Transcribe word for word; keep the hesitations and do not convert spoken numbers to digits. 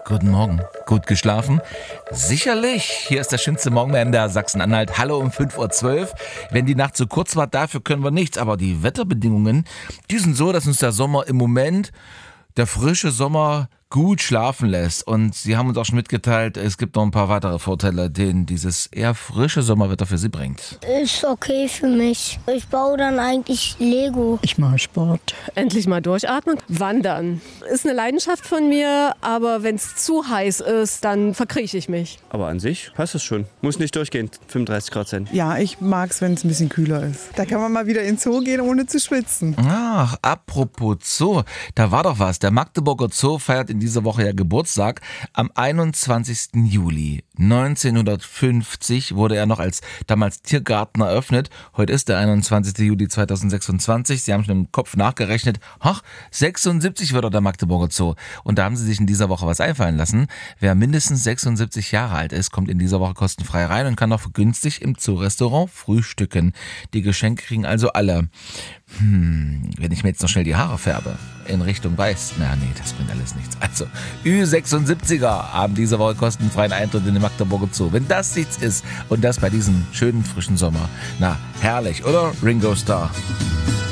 Guten Morgen. Gut geschlafen? Sicherlich. Hier ist der schönste Morgenländer Sachsen-Anhalt. Hallo um fünf Uhr zwölf. Wenn die Nacht zu kurz war, dafür können wir nichts. Aber die Wetterbedingungen, die sind so, dass uns der Sommer im Moment, der frische Sommer, gut schlafen lässt. Und Sie haben uns auch schon mitgeteilt, es gibt noch ein paar weitere Vorteile, den dieses eher frische Sommerwetter für Sie bringt. Ist okay für mich. Ich baue dann eigentlich Lego. Ich mache Sport. Endlich mal durchatmen. Wandern ist eine Leidenschaft von mir, aber wenn es zu heiß ist, dann verkrieche ich mich. Aber an sich passt es schon. Muss nicht durchgehend fünfunddreißig Grad sein. Ja, ich mag es, wenn es ein bisschen kühler ist. Da kann man mal wieder in den Zoo gehen, ohne zu schwitzen. Ach, apropos Zoo, da war doch was. Der Magdeburger Zoo feiert in dieser Woche ja Geburtstag. Am einundzwanzigsten Juli neunzehnhundertfünfzig wurde er noch als damals Tiergarten eröffnet. Heute ist der einundzwanzigste Juli zweitausendsechsundzwanzig. Sie haben schon im Kopf nachgerechnet. Ach, sechsundsiebzig wird er der Magdeburger Zoo. Und da haben sie sich in dieser Woche was einfallen lassen. Wer mindestens sechsundsiebzig Jahre alt ist, kommt in dieser Woche kostenfrei rein und kann auch günstig im Zoo-Restaurant frühstücken. Die Geschenke kriegen also alle. Hm, wenn ich mir jetzt noch schnell die Haare färbe, in Richtung weiß, na nee, das bringt alles nichts. Also, Ü sechsundsiebziger haben diese Woche kostenfreien Eintritt in den Magdeburger Zoo. Wenn das nichts ist und das bei diesem schönen, frischen Sommer, na, herrlich, oder? Ringo Starr.